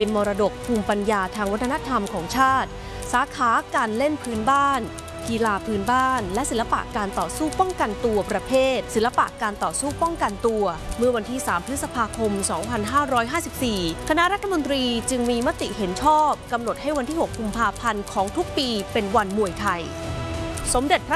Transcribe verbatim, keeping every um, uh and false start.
เป็นมรดกภูมิปัญญาทางวัฒนธรรมของชาติสาขาการเล่นพื้นบ้านกีฬาพื้นบ้านและศิลปะการต่อสู้ป้องกันตัวประเภทศิลปะการต่อสู้ป้องกันตัวเมื่อวันที่สามพฤษภาคมสองพันห้าร้อยห้าสิบสี่คณะรัฐมนตรีจึงมีมติเห็นชอบกำหนดให้วันที่หกกุมภาพันธ์ของทุกปีเป็นวันมวยไทยสมเด็จพระ